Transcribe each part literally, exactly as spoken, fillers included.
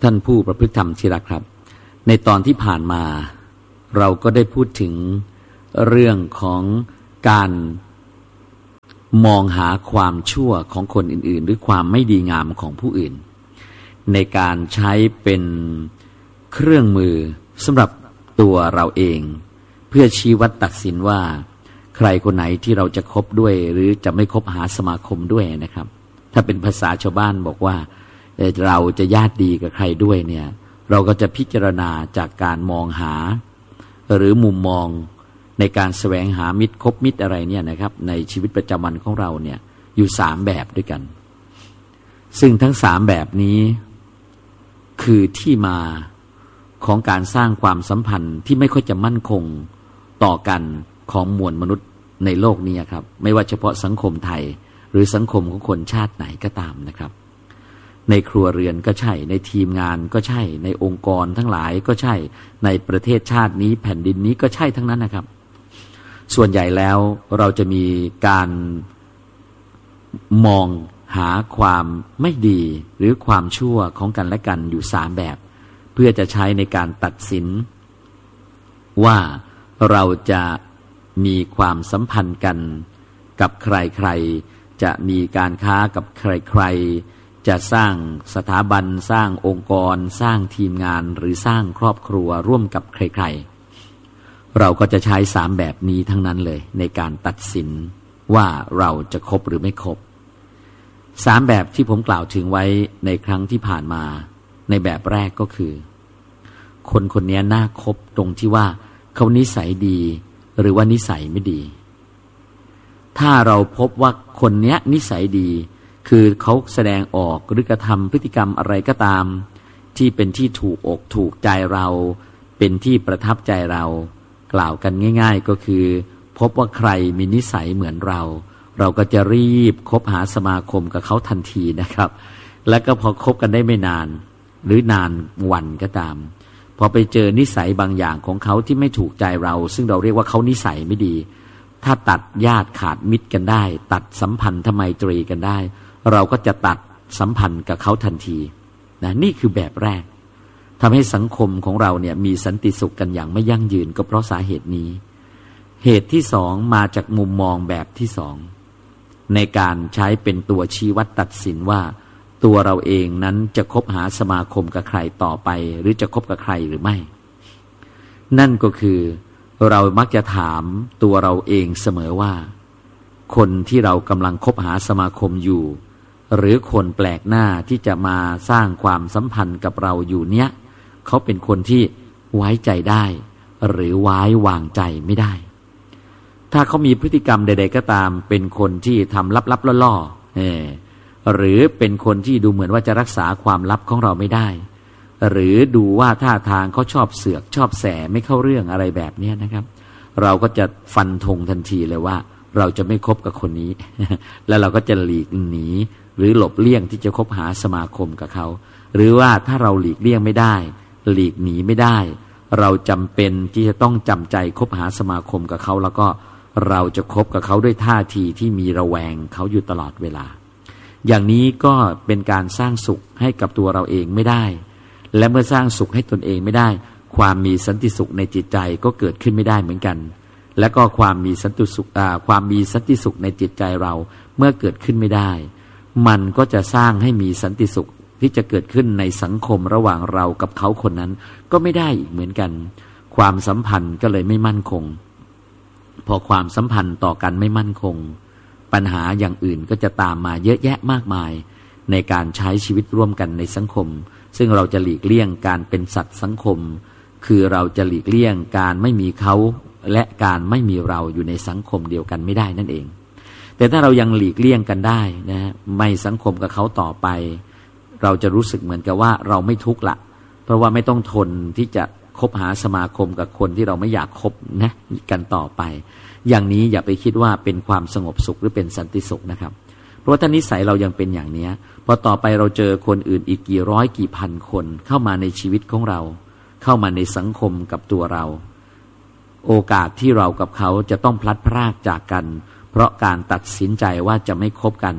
ท่านผู้ประพฤติธรรมที่รักครับในตอนที่ผ่านมาเราก็ได้พูดถึงเรื่องของการมองหาความชั่วของคนอื่นๆหรือความไม่ดีงามของผู้อื่นในการใช้เป็นเครื่องมือสำหรับตัวเราเองเพื่อชี้วัดตัดสินว่าใครคนไหนที่เราจะคบด้วยหรือจะไม่คบหาสมาคมด้วยนะครับถ้าเป็นภาษาชาวบ้านบอกว่าเราจะญาติดีกับใครด้วยเนี่ยเราก็จะพิจารณาจากการมองหาหรือมุมมองในการแสวงหามิตรคบมิตรอะไรเนี่ยนะครับในชีวิตประจำวันของเราเนี่ยอยู่สามแบบด้วยกันซึ่งทั้งสามแบบนี้คือที่มาของการสร้างความสัมพันธ์ที่ไม่ค่อยจะมั่นคงต่อกันของมวลมนุษย์ในโลกนี้ครับไม่ว่าเฉพาะสังคมไทยหรือสังคมของคนชาติไหนก็ตามนะครับในครัวเรือนก็ใช่ในทีมงานก็ใช่ในองค์กรทั้งหลายก็ใช่ในประเทศชาตินี้แผ่นดินนี้ก็ใช่ทั้งนั้นนะครับส่วนใหญ่แล้วเราจะมีการมองหาความไม่ดีหรือความชั่วของกันและกันอยู่สามแบบเพื่อจะใช้ในการตัดสินว่าเราจะมีความสัมพันธ์กันกับใครๆจะมีการค้ากับใครๆจะสร้างสถาบันสร้างองค์กรสร้างทีมงานหรือสร้างครอบครัวร่วมกับใครๆเราก็จะใช้สามแบบนี้ทั้งนั้นเลยในการตัดสินว่าเราจะคบหรือไม่คบสามแบบที่ผมกล่าวถึงไว้ในครั้งที่ผ่านมาในแบบแรกก็คือคนคนนี้น่าคบตรงที่ว่าเขานิสัยดีหรือว่านิสัยไม่ดีถ้าเราพบว่าคนนี้นิสัยดีคือเขาแสดงออกหรือกระทำพฤติกรรมอะไรก็ตามที่เป็นที่ถูกอกถูกใจเราเป็นที่ประทับใจเรากล่าวกันง่ายๆก็คือพบว่าใครมีนิสัยเหมือนเราเราก็จะรีบคบหาสมาคมกับเขาทันทีนะครับแล้วก็พอคบกันได้ไม่นานหรือนานวันก็ตามพอไปเจอนิสัยบางอย่างของเขาที่ไม่ถูกใจเราซึ่งเราเรียกว่าเขานิสัยไม่ดีถ้าตัดญาติขาดมิตรกันได้ตัดสัมพันธไมตรีกันได้เราก็จะตัดสัมพันธ์กับเขาทันทีนะนี่คือแบบแรกทำให้สังคมของเราเนี่ยมีสันติสุขกันอย่างไม่ยั่งยืนก็เพราะสาเหตุนี้เหตุที่สองมาจากมุมมองแบบที่สองในการใช้เป็นตัวชี้วัดตัดสินว่าตัวเราเองนั้นจะคบหาสมาคมกับใครต่อไปหรือจะคบกับใครหรือไม่นั่นก็คือเรามักจะถามตัวเราเองเสมอว่าคนที่เรากำลังคบหาสมาคมอยู่หรือคนแปลกหน้าที่จะมาสร้างความสัมพันธ์กับเราอยู่เนี้ยเขาเป็นคนที่ไว้ใจได้หรือไว้วางใจไม่ได้ถ้าเขามีพฤติกรรมใดๆก็ตามเป็นคนที่ทำลับๆล่อๆเออหรือเป็นคนที่ดูเหมือนว่าจะรักษาความลับของเราไม่ได้หรือดูว่าท่าทางเขาชอบเสือกชอบแสไม่เข้าเรื่องอะไรแบบนี้นะครับเราก็จะฟันธงทันทีเลยว่าเราจะไม่คบกับคนนี้ แล้วเราก็จะหลีกหนีหรือหลบเลี่ยงที่จะคบหาสมาคมกับเขาหรือว่าถ้าเราหลีกเลี่ยงไม่ได้หลีกหนีไม่ได้เราจำเป็นที่จะต้องจำใจคบหาสมาคมกับเขาแล้วก็เราจะคบกับเขาด้วยท่าทีที่มีระแวงเขาอยู่ตลอดเวลาอย่างนี้ก็เป็นการสร้างสุขให้กับตัวเราเองไม่ได้และเมื่อสร้างสุขให้ตนเองไม่ได้ความมีสันติสุขในจิตใจก็เกิดขึ้นไม่ได้เหมือนกันและก็ความมีสันติสุขอ่าความมีสันติสุขในจิตใจเราเมื่อเกิดขึ้นไม่ได้มันก็จะสร้างให้มีสันติสุขที่จะเกิดขึ้นในสังคมระหว่างเรากับเขาคนนั้นก็ไม่ได้อีกเหมือนกันความสัมพันธ์ก็เลยไม่มั่นคงพอความสัมพันธ์ต่อกันไม่มั่นคงปัญหาอย่างอื่นก็จะตามมาเยอะแยะมากมายในการใช้ชีวิตร่วมกันในสังคมซึ่งเราจะหลีกเลี่ยงการเป็นสัตว์สังคมคือเราจะหลีกเลี่ยงการไม่มีเขาและการไม่มีเราอยู่ในสังคมเดียวกันไม่ได้นั่นเองแต่ถ้าเรายังหลีกเลี่ยงกันได้นะไม่สังคมกับเขาต่อไปเราจะรู้สึกเหมือนกับว่าเราไม่ทุกข์ละเพราะว่าไม่ต้องทนที่จะคบหาสมาคมกับคนที่เราไม่อยากคบนะกันต่อไปอย่างนี้อย่าไปคิดว่าเป็นความสงบสุขหรือเป็นสันติสุขนะครับเพราะว่าถ้านิสัยเรายังเป็นอย่างนี้พอต่อไปเราเจอคนอื่นอีกกี่ร้อยกี่พันคนเข้ามาในชีวิตของเราเข้ามาในสังคมกับตัวเราโอกาสที่เรากับเขาจะต้องพลัดพรากจากกันเพราะการตัดสินใจว่าจะไม่คบกัน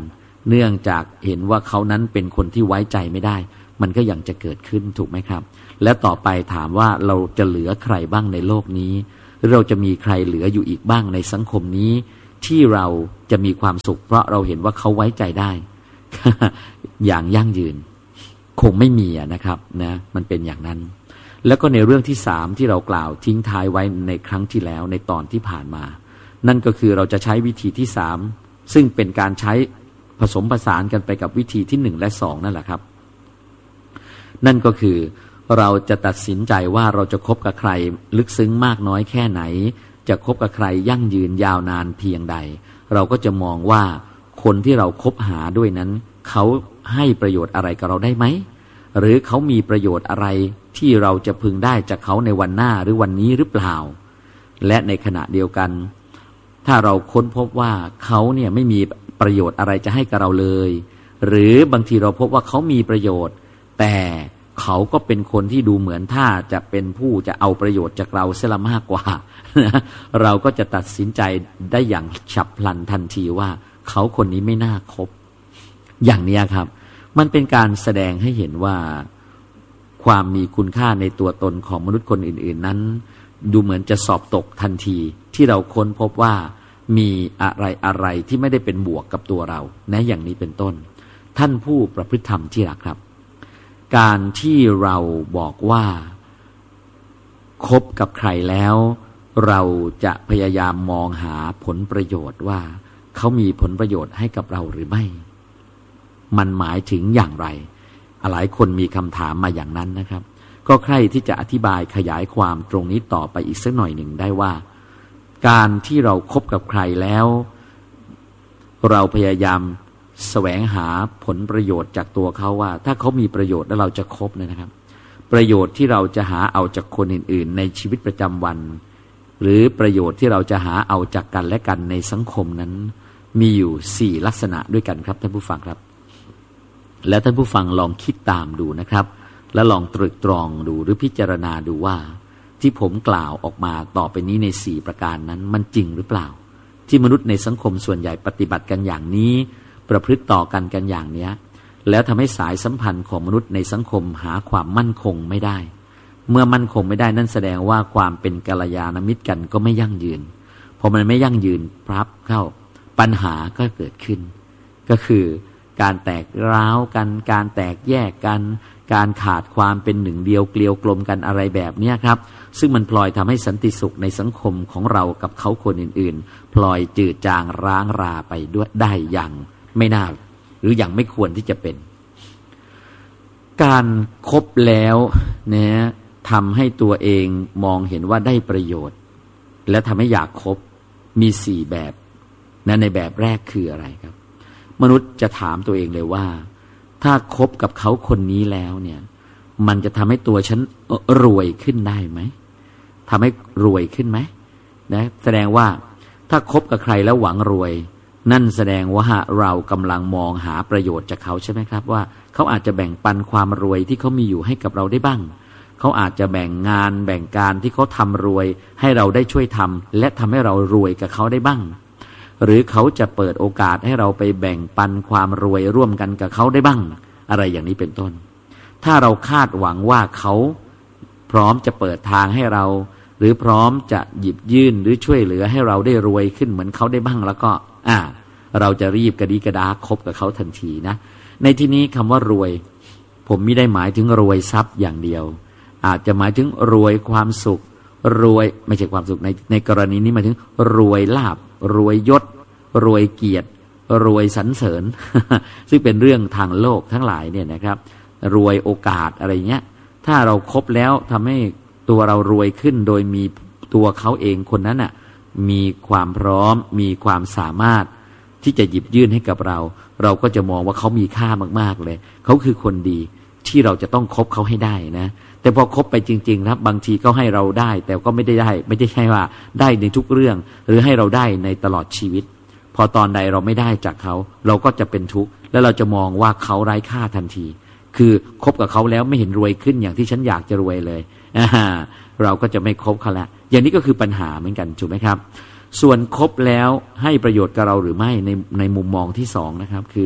เนื่องจากเห็นว่าเขานั้นเป็นคนที่ไว้ใจไม่ได้มันก็ยังจะเกิดขึ้นถูกไหมครับและต่อไปถามว่าเราจะเหลือใครบ้างในโลกนี้เราจะมีใครเหลืออยู่อีกบ้างในสังคมนี้ที่เราจะมีความสุขเพราะเราเห็นว่าเขาไว้ใจได้ อย่างยั่งยืนคงไม่มีนะครับนะมันเป็นอย่างนั้นแล้วก็ในเรื่องที่สามที่เรากล่าวทิ้งท้ายไว้ในครั้งที่แล้วในตอนที่ผ่านมานั่นก็คือเราจะใช้วิธีที่สามซึ่งเป็นการใช้ผสมผสานกันไปกับวิธีที่หนึ่งและสองนั่นแหละครับนั่นก็คือเราจะตัดสินใจว่าเราจะคบกับใครลึกซึ้งมากน้อยแค่ไหนจะคบกับใครยั่งยืนยาวนานเพียงใดเราก็จะมองว่าคนที่เราคบหาด้วยนั้นเขาให้ประโยชน์อะไรกับเราได้ไหมหรือเขามีประโยชน์อะไรที่เราจะพึงได้จากเขาในวันหน้าหรือวันนี้หรือเปล่าและในขณะเดียวกันถ้าเราค้นพบว่าเขาเนี่ยไม่มีประโยชน์อะไรจะให้กับเราเลยหรือบางทีเราพบว่าเขามีประโยชน์แต่เขาก็เป็นคนที่ดูเหมือนถ้าจะเป็นผู้จะเอาประโยชน์จากเราเสียละมากกว่าเราก็จะตัดสินใจได้อย่างฉับพลันทันทีว่าเขาคนนี้ไม่น่าคบอย่างนี้ครับมันเป็นการแสดงให้เห็นว่าความมีคุณค่าในตัวตนของมนุษย์คนอื่นๆนั้นดูเหมือนจะสอบตกทันทีที่เราค้นพบว่ามีอะไรอะไรที่ไม่ได้เป็นบวกกับตัวเรานะอย่างนี้เป็นต้นท่านผู้ประพฤติธรรมที่รักครับการที่เราบอกว่าคบกับใครแล้วเราจะพยายามมองหาผลประโยชน์ว่าเขามีผลประโยชน์ให้กับเราหรือไม่มันหมายถึงอย่างไรหลายคนมีคำถามมาอย่างนั้นนะครับก็ใคร่ที่จะอธิบายขยายความตรงนี้ต่อไปอีกสักหน่อยหนึ่งได้ว่าการที่เราคบกับใครแล้วเราพยายามแสวงหาผลประโยชน์จากตัวเขาว่าถ้าเขามีประโยชน์แล้วเราจะคบเนี่ยนะครับประโยชน์ที่เราจะหาเอาจากคนอื่นๆในชีวิตประจำวันหรือประโยชน์ที่เราจะหาเอาจากกันและกันในสังคมนั้นมีอยู่สี่ลักษณะด้วยกันครับท่านผู้ฟังครับและท่านผู้ฟังลองคิดตามดูนะครับและลองตรึกตรองดูหรือพิจารณาดูว่าที่ผมกล่าวออกมาต่อไปนี้ในสี่ประการนั้นมันจริงหรือเปล่าที่มนุษย์ในสังคมส่วนใหญ่ปฏิบัติกันอย่างนี้ประพฤติต่อกันกันอย่างเนี้ยแล้วทำให้สายสัมพันธ์ของมนุษย์ในสังคมหาความมั่นคงไม่ได้เมื่อมั่นคงไม่ได้นั่นแสดงว่าความเป็นกัลยาณมิตรกันก็ไม่ยั่งยืนพอมันไม่ยั่งยืนครับเข้าปัญหาก็เกิดขึ้นก็คือการแตกร้าวกันการแตกแยกกันการขาดความเป็นหนึ่งเดียวเกลียวกลมกันอะไรแบบนี้ครับซึ่งมันพลอยทำให้สันติสุขในสังคมของเรากับเขาคนอื่นๆพลอยจืดจางร้างราไปด้วยได้อย่างไม่น่าหรืออย่างไม่ควรที่จะเป็นการคบแล้วเนี่ยทำให้ตัวเองมองเห็นว่าได้ประโยชน์และทำให้อยากคบมีสี่แบบนะในแบบแรกคืออะไรครับมนุษย์จะถามตัวเองเลยว่าถ้าคบกับเขาคนนี้แล้วเนี่ยมันจะทำให้ตัวฉันรวยขึ้นได้ไหมทำให้รวยขึ้นไหมนะแสดงว่าถ้าคบกับใครแล้วหวังรวยนั่นแสดงว่าเรากำลังมองหาประโยชน์จากเขาใช่ไหมครับว่าเขาอาจจะแบ่งปันความรวยที่เขามีอยู่ให้กับเราได้บ้างเขาอาจจะแบ่งงานแบ่งการที่เขาทำรวยให้เราได้ช่วยทำและทำให้เรารวยกับเขาได้บ้างหรือเขาจะเปิดโอกาสให้เราไปแบ่งปันความรวยร่วมกันกับเขาได้บ้างอะไรอย่างนี้เป็นต้นถ้าเราคาดหวังว่าเขาพร้อมจะเปิดทางให้เราหรือพร้อมจะหยิบยื่นหรือช่วยเหลือให้เราได้รวยขึ้นเหมือนเขาได้บ้างแล้วก็อ่าเราจะรีบกระดีกระดาคบกับเขาทันทีนะในที่นี้คำว่ารวยผมไม่ได้หมายถึงรวยทรัพย์อย่างเดียวอาจจะหมายถึงรวยความสุขรวยไม่ใช่ความสุขในในกรณีนี้หมายถึงรวยลาภรวยยศรวยเกียรติรวยสรรเสริญ ซึ่งเป็นเรื่องทางโลกทั้งหลายเนี่ยนะครับรวยโอกาสอะไรเงี้ยถ้าเราครบแล้วทำให้ตัวเรารวยขึ้นโดยมีตัวเขาเองคนนั้นน่ะมีความพร้อมมีความสามารถที่จะหยิบยื่นให้กับเราเราก็จะมองว่าเขามีค่ามากๆเลยเขาคือคนดีที่เราจะต้องคบเขาให้ได้นะแต่พอคบไปจริงๆนะบางทีเขาให้เราได้แต่ก็ไม่ได้ได้ไม่ได้ใช่ว่าได้ในทุกเรื่องหรือให้เราได้ในตลอดชีวิตพอตอนใดเราไม่ได้จากเขาเราก็จะเป็นทุกข์แล้วเราจะมองว่าเขาไร้ค่าทันทีคือคบกับเขาแล้วไม่เห็นรวยขึ้นอย่างที่ฉันอยากจะรวยเลยเราก็จะไม่คบเขาละอย่างนี้ก็คือปัญหาเหมือนกันถูกไหมครับส่วนคบแล้วให้ประโยชน์กับเราหรือไม่ในในมุมมองที่สองนะครับคือ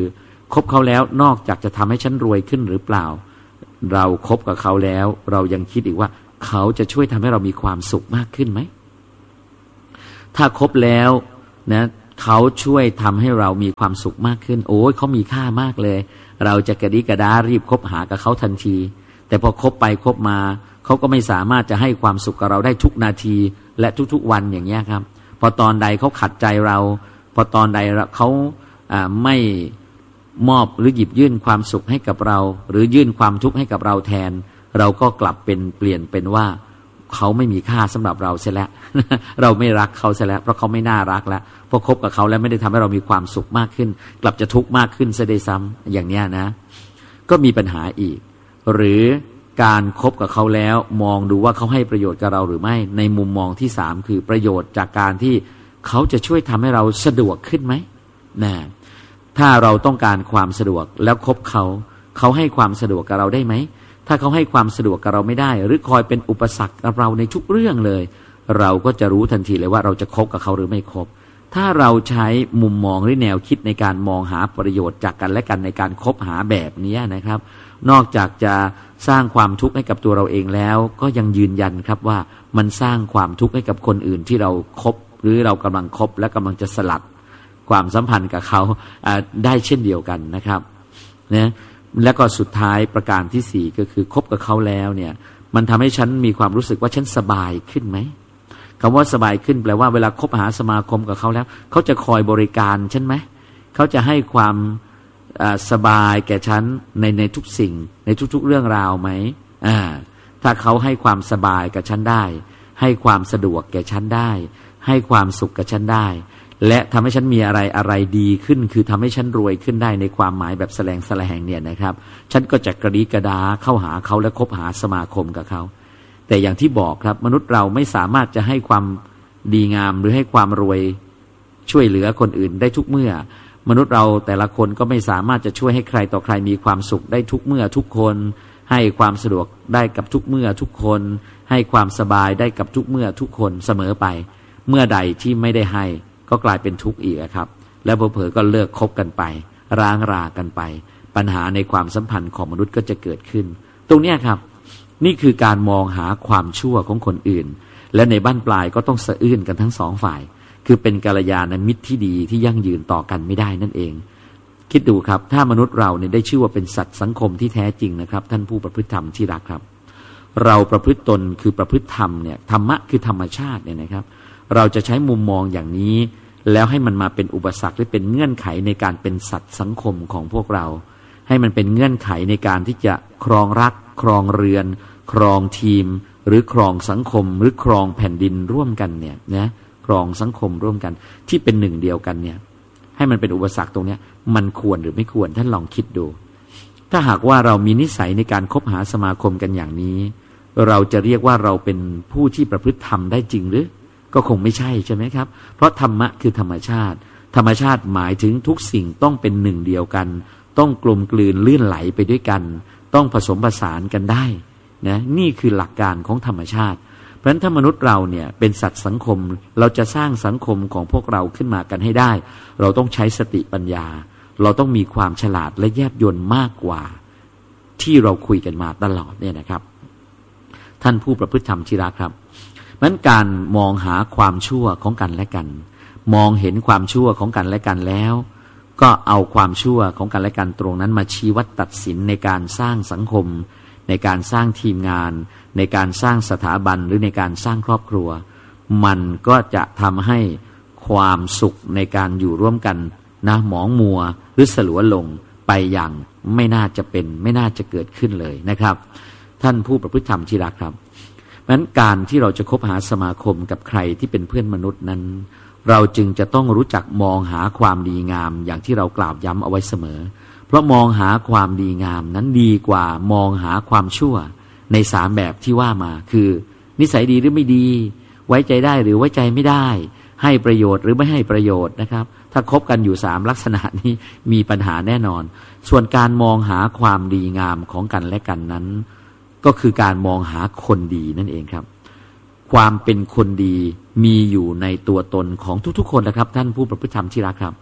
คบเขาแล้วนอกจากจะทำให้ฉันรวยขึ้นหรือเปล่าเราคบกับเขาแล้วเรายังคิดอีกว่าเขาจะช่วยทำให้เรามีความสุขมากขึ้นไหมถ้าคบแล้วนะเขาช่วยทำให้เรามีความสุขมากขึ้นโอ้ยเขามีค่ามากเลยเราจะกระดิกระดารีบคบหากับเขาทันทีแต่พอคบไปคบมาเขาก็ไม่สามารถจะให้ความสุขกับเราได้ทุกนาทีและทุกๆวันอย่างเงี้ยครับพอตอนใดเขาขัดใจเราพอตอนใดเขาไม่มอบหรือหยิบยื่นความสุขให้กับเราหรือยื่นความทุกข์ให้กับเราแทนเราก็กลับเป็นเปลี่ยนเป็นว่าเขาไม่มีค่าสำหรับเราเสียแล้ว เราไม่รักเขาเสียแล้วเพราะเขาไม่น่ารักแล้วพอคบกับเขาแล้วไม่ได้ทำให้เรามีความสุขมากขึ้นกลับจะทุกข์มากขึ้นซะด้วยซ้ำอย่างเนี้ยนะก็มีปัญหาอีกหรือการคบกับเขาแล้วมองดูว่าเขาให้ประโยชน์กับเราหรือไม่ในมุมมองที่สามคือประโยชน์จากการที่เขาจะช่วยทำให้เราสะดวกขึ้นไหมนะถ้าเราต้องการความสะดวกแล้วคบเขาเขาให้ความสะดวกกับเราได้ไหมถ้าเขาให้ความสะดวกกับเราไม่ได้หรือคอยเป็นอุปสรรคกับเราในทุกเรื่องเลยเราก็จะรู้ทันทีเลยว่าเราจะคบกับเขาหรือไม่คบถ้าเราใช้มุมมองหรือแนวคิดในการมองหาประโยชน์จากกันและกันในการคบหาแบบนี้นะครับนอกจากจะสร้างความทุกข์ให้กับตัวเราเองแล้วก็ยังยืนยันครับว่ามันสร้างความทุกข์ให้กับคนอื่นที่เราคบหรือเรากำลังคบและกำลังจะสลัดความสัมพันธ์กับเขาได้เช่นเดียวกันนะครับนะและก็สุดท้ายประการที่สี่ก็คือคบกับเขาแล้วเนี่ยมันทำให้ฉันมีความรู้สึกว่าฉันสบายขึ้นไหมคำว่าสบายขึ้นแปลว่าเวลาคบหาสมาคมกับเขาแล้วเขาจะคอยบริการฉันไหมเขาจะให้ความสบายแก่ฉันในในทุกสิ่งในทุกๆเรื่องราวไหมอ่าถ้าเขาให้ความสบายกับฉันได้ให้ความสะดวกแก่ฉันได้ให้ความสุขกับฉันได้และทำให้ฉันมีอะไรอะไรดีขึ้นคือทำให้ฉันรวยขึ้นได้ในความหมายแบบแสลงแสลงเนี่ยนะครับฉันก็จะกระดิกระดาเข้าหาเขาและคบหาสมาคมกับเขาแต่อย่างที่บอกครับมนุษย์เราไม่สามารถจะให้ความดีงามหรือให้ความรวยช่วยเหลือคนอื่นได้ทุกเมื่อมนุษย์เราแต่ละคนก็ไม่สามารถจะช่วยให้ใครต่อใครมีความสุขได้ทุกเมื่อทุกคนให้ความสะดวกได้กับทุกเมื่อทุกคนให้ความสบายได้กับทุกเมื่อทุกคนเสมอไปเมื่อใดที่ไม่ได้ให้ก็กลายเป็นทุกข์อีกครับแล้วเผลอๆก็เลิกคบกันไปร้างรากันไปปัญหาในความสัมพันธ์ของมนุษย์ก็จะเกิดขึ้นตรงนี้ครับนี่คือการมองหาความชั่วของคนอื่นและในบั้นปลายก็ต้องสะอื้นกันทั้งสองฝ่ายคือเป็นกัลยาณมิตรที่ดีที่ยั่งยืนต่อกันไม่ได้นั่นเองคิดดูครับถ้ามนุษย์เราเนี่ยได้ชื่อว่าเป็นสัตว์สังคมที่แท้จริงนะครับท่านผู้ประพฤติธรรมที่รักครับเราประพฤติตนคือประพฤติธรรมเนี่ยธรรมะคือธรรมชาติเนี่ยนะครับเราจะใช้มุมมองอย่างนี้แล้วให้มันมาเป็นอุปสรรคหรือเป็นเงื่อนไขในการเป็นสัตว์สังคมของพวกเราให้มันเป็นเงื่อนไขในการที่จะครองรักครองเรือนครองทีมหรือครองสังคมหรือครองแผ่นดินร่วมกันเนี่ยนะครองสังคมร่วมกันที่เป็นหนึ่งเดียวกันเนี่ยให้มันเป็นอุปสรรคตรงนี้มันควรหรือไม่ควรท่านลองคิดดูถ้าหากว่าเรามีนิสัยในการคบหาสมาคมกันอย่างนี้เราจะเรียกว่าเราเป็นผู้ที่ประพฤติธรรมได้จริงหรือก็คงไม่ใช่ใช่ไหมครับเพราะธรรมะคือธรรมชาติธรรมชาติหมายถึงทุกสิ่งต้องเป็นหนึ่งเดียวกันต้องกลมกลืนลื่นไหลไปด้วยกันต้องผสมผสานกันได้นะนี่คือหลักการของธรรมชาติเพราะฉะนั้นถ้ามนุษย์เราเนี่ยเป็นสัตว์สังคมเราจะสร้างสังคมของพวกเราขึ้นมากันให้ได้เราต้องใช้สติปัญญาเราต้องมีความฉลาดและแยบยลมากกว่าที่เราคุยกันมาตลอดเนี่ยนะครับท่านผู้ประพฤติธรรมที่รักครับนั้นการมองหาความชั่วของกันและกันมองเห็นความชั่วของกันและกันแล้วก็เอาความชั่วของกันและกันตรงนั้นมาชี้วัดตัดสินในการสร้างสังคมในการสร้างทีมงานในการสร้างสถาบันหรือในการสร้างครอบครัวมันก็จะทำให้ความสุขในการอยู่ร่วมกันนะหมองมัวหรือสลัวลงไปอย่างไม่น่าจะเป็นไม่น่าจะเกิดขึ้นเลยนะครับท่านผู้ประพฤติธรรมที่รักครับเพราะฉะนั้นการที่เราจะคบหาสมาคมกับใครที่เป็นเพื่อนมนุษย์นั้นเราจึงจะต้องรู้จักมองหาความดีงามอย่างที่เรากล่าวย้ำเอาไว้เสมอเพราะมองหาความดีงามนั้นดีกว่ามองหาความชั่วในสามแบบที่ว่ามาคือนิสัยดีหรือไม่ดีไว้ใจได้หรือไว้ใจไม่ได้ให้ประโยชน์หรือไม่ให้ประโยชน์นะครับถ้าคบกันอยู่สามลักษณะนี้มีปัญหาแน่นอนส่วนการมองหาความดีงามของกันและกันนั้นก็คือการมองหาคนดีนั่นเองครับความเป็นคนดีมีอยู่ในตัวตนของทุกๆคนนะครับท่านผู้ประพฤติธรรมที่รักครับ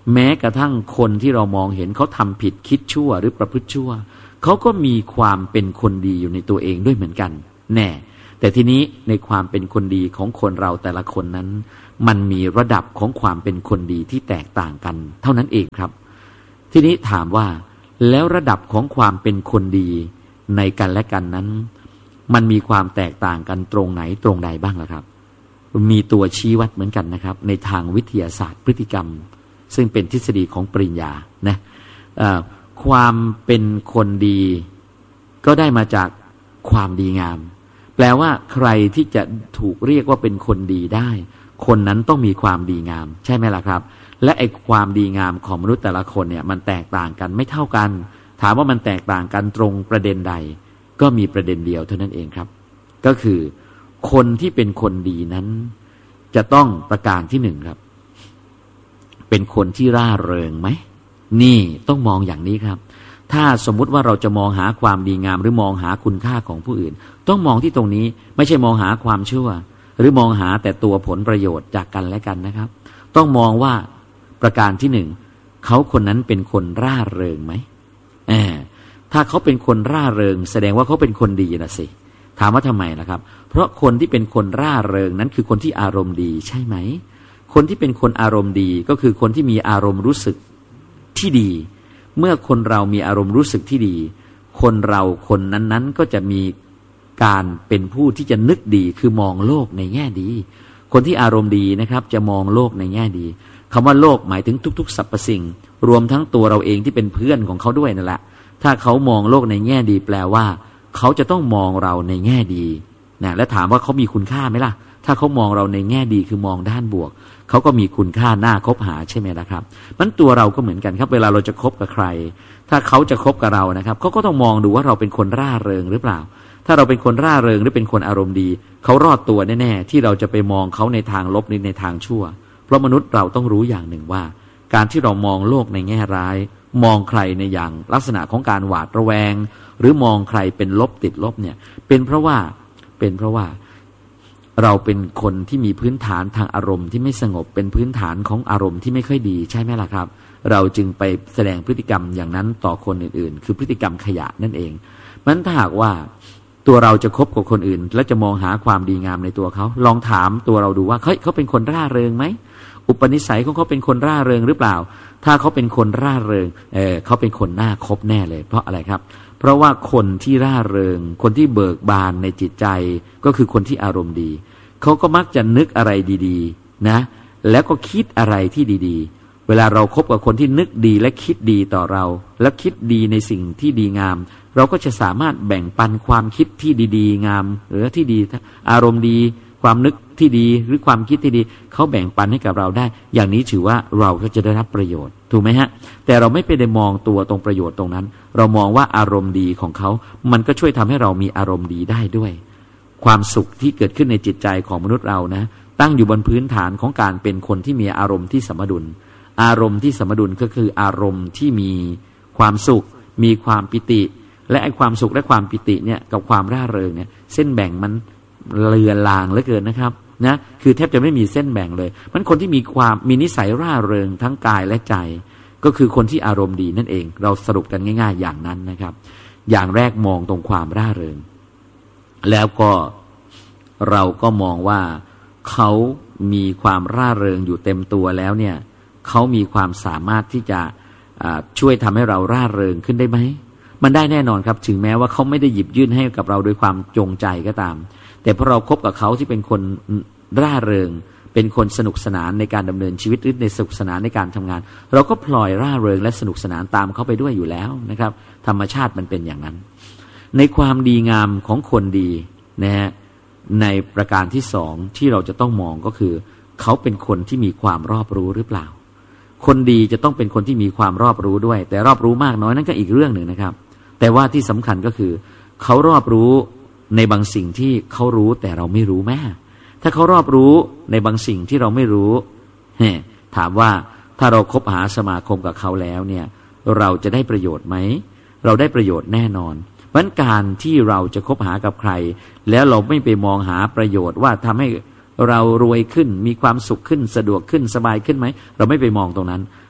แม้กระทั่งคนที่เรามองเห็นเขาทำผิดคิดชั่วหรือประพฤติชั่วเขาก็มีความเป็นคนดีอยู่ในตัวเองด้วยเหมือนกันแน่แต่ทีนี้ในความเป็นคนดีของคนเราแต่ละคนนั้นมันมีระดับของความเป็นคนดีที่แตกต่างกันเท่านั้นเองครับทีนี้ถามว่าแล้วระดับของความเป็นคนดีในกันและกันนั้นมันมีความแตกต่างกันตรงไหนตรงใดบ้างล่ะครับมีตัวชี้วัดเหมือนกันนะครับในทางวิทยาศาสตร์พฤติกรรมซึ่งเป็นทฤษฎีของปริญญานะความเป็นคนดีก็ได้มาจากความดีงามแปลว่าใครที่จะถูกเรียกว่าเป็นคนดีได้คนนั้นต้องมีความดีงามใช่ไหมล่ะครับและไอ้ความดีงามของมนุษย์แต่ละคนเนี่ยมันแตกต่างกันไม่เท่ากันถามว่ามันแตกต่างกันตรงประเด็นใดก็มีประเด็นเดียวเท่านั้นเองครับก็คือคนที่เป็นคนดีนั้นจะต้องประการที่หนึ่งครับเป็นคนที่ร่าเริงไหมนี่ต้องมองอย่างนี้ครับถ้าสมมุติว่าเราจะมองหาความดีงามหรือมองหาคุณค่าของผู้อื่นต้องมองที่ตรงนี้ไม่ใช่มองหาความชั่วหรือมองหาแต่ตัวผลประโยชน์จากกันและกันนะครับต้องมองว่าประการที่หนึ่งเขาคนนั้นเป็นคนร่าเริงไหมเออถ้าเขาเป็นคนร่าเริงแสดงว่าเขาเป็นคนดีนะสิถามว่าทำไมล่ะครับเพราะคนที่เป็นคนร่าเริงนั้นคือคนที่อารมณ์ดีใช่ไหมคนที่เป็นคนอารมณ์ดีก็คือคนที่มีอารมณ์รู้สึกที่ดีเมื่อคนเรามีอารมณ์รู้สึกที่ดีคนเราคนนั้นๆก็จะมีการเป็นผู้ที่จะนึกดีคือมองโลกในแง่ดีคนที่อารมณ์ดีนะครับจะมองโลกในแง่ดีคำว่าโลกหมายถึงทุกๆสรรพสิ่งรวมทั้งตัวเราเองที่เป็นเพื่อนของเขาด้วยนั่นแหละถ้าเขามองโลกในแง่ดีแปลว่าเขาจะต้องมองเราในแง่ดีนะและถามว่าเขามีคุณค่าไหมล่ะถ้าเขามองเราในแง่ดีคือมองด้านบวกเขาก็มีคุณค่าน่าคบหาใช่ไหมล่ะครับมันตัวเราก็เหมือนกันครับเวลาเราจะคบกับใครถ้าเขาจะคบกับเรานะครับเขาก็ต้องมองดูว่าเราเป็นคนร่าเริงหรือเปล่าถ้าเราเป็นคนร่าเริงหรือเป็นคนอารมณ์ดีเขารอดตัวแน่ๆที่เราจะไปมองเขาในทางลบในทางชั่วเพราะมนุษย์เราต้องรู้อย่างหนึ่งว่าการที่เรามองโลกในแง่ร้ายมองใครในอย่างลักษณะของการหวาดระแวงหรือมองใครเป็นลบติดลบเนี่ยเป็นเพราะว่าเป็นเพราะว่าเราเป็นคนที่มีพื้นฐานทางอารมณ์ที่ไม่สงบเป็นพื้นฐานของอารมณ์ที่ไม่ค่อยดีใช่ไหมล่ะครับเราจึงไปแสดงพฤติกรรมอย่างนั้นต่อคนอื่นๆคือพฤติกรรมขยะนั่นเองมันถ้าหากว่าตัวเราจะคบกับคนอื่นแล้วจะมองหาความดีงามในตัวเขาลองถามตัวเราดูว่าเฮ้ยเขาเป็นคนร่าเริงไหมอุปนิสัยของเขาเป็นคนร่าเริงหรือเปล่าถ้าเขาเป็นคนร่าเริงเออเขาเป็นคนน่าคบแน่เลยเพราะอะไรครับเพราะว่าคนที่ร่าเริงคนที่เบิกบานในจิตใจก็คือคนที่อารมณ์ดีเขาก็มักจะนึกอะไรดีๆนะแล้วก็คิดอะไรที่ดีๆเวลาเราคบกับคนที่นึกดีและคิดดีต่อเราและคิดดีในสิ่งที่ดีงามเราก็จะสามารถแบ่งปันความคิดที่ดีๆงามหรือที่ดีอารมณ์ดีความนึกที่ดีหรือความคิดที่ดีเขาแบ่งปันให้กับเราได้อย่างนี้ถือว่าเราก็จะได้รับประโยชน์ถูกไหมฮะแต่เราไม่ไปได้มองตัวตรงประโยชน์ตรงนั้นเรามองว่าอารมณ์ดีของเขามันก็ช่วยทำให้เรามีอารมณ์ดีได้ด้วยความสุขที่เกิดขึ้นในจิตใจของมนุษย์เรานะตั้งอยู่บนพื้นฐานของการเป็นคนที่มีอารมณ์ที่สมดุลอารมณ์ที่สมดุลก็คืออารมณ์ที่มีความสุขมีความปิติและไอ้ความสุขและความปิติเนี่ยกับความร่าเริงเนี่ยเส้นแบ่งมันเลือนลางเหลือเกินนะครับนะคือแทบจะไม่มีเส้นแบ่งเลยมันคนที่มีความมีนิสัยร่าเริงทั้งกายและใจก็คือคนที่อารมณ์ดีนั่นเองเราสรุปกันง่ายๆอย่างนั้นนะครับอย่างแรกมองตรงความร่าเริงแล้วก็เราก็มองว่าเขามีความร่าเริงอยู่เต็มตัวแล้วเนี่ยเขามีความสามารถที่จะช่วยทำให้เราร่าเริงขึ้นได้ไหมมันได้แน่นอนครับถึงแม้ว่าเขาไม่ได้หยิบยื่นให้กับเราโดยความจงใจก็ตามแต่พอเราคบกับเขาที่เป็นคนร่าเริงเป็นคนสนุกสนานในการดำเนินชีวิตหรือในสนุกสนานในการทำงานเราก็พลอยร่าเริงและสนุกสนานตามเขาไปด้วยอยู่แล้วนะครับธรรมชาติมันเป็นอย่างนั้นในความดีงามของคนดีนะฮะในประการที่สองที่เราจะต้องมองก็คือเขาเป็นคนที่มีความรอบรู้หรือเปล่าคนดีจะต้องเป็นคนที่มีความรอบรู้ด้วยแต่รอบรู้มากน้อยนั่นก็อีกเรื่องหนึ่งนะครับแต่ว่าที่สำคัญก็คือเขารอบรู้ในบางสิ่งที่เขารู้แต่เราไม่รู้แม่ถ้าเขารอบรู้ในบางสิ่งที่เราไม่รู้ถามว่าถ้าเราคบหาสมาคมกับเขาแล้วเนี่ยเราจะได้ประโยชน์ไหมเราได้ประโยชน์แน่นอนเพราะการที่เราจะคบหากับใครแล้วเราไม่ไปมองหาประโยชน์ว่าทำให้เรารวยขึ้นมีความสุขขึ้นสะดวกขึ้นสบายขึ้นไหมเราไม่ไปมองตรงนั้น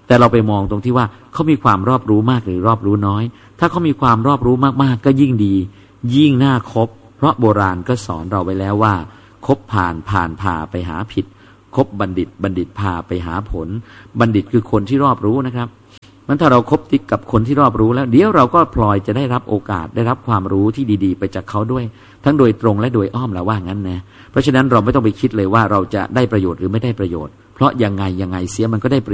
แต่เราไปมองตรงที่ว่าเขามีความรอบรู้มากหรือรอบรู้น้อยถ้าเขามีความรอบรู้มากๆก็ยิ่งดียิ่งน่าคบเพราะโบราณก็สอนเราไว้แล้วว่าคบผ่านผ่านพาไปหาผิดคบบัณฑิตบัณฑิตพาไปหาผลบัณฑิตคือคนที่รอบรู้นะครับมันถ้าเราคบติดกับคนที่รอบรู้แล้วเดี๋ยวเราก็พลอยจะได้รับโอกาสได้รับความรู้ที่ดีๆไปจากเขาด้วยทั้งโดยตรงและโดยอ้อมแล้วว่างั้นนะเพราะฉะนั้นเราไม่ต้องไปคิดเลยว่าเราจะได้ประโยชน์หรือไม่ได้ประโยชน์เพราะยังไงยังไงเสียมันก็ได้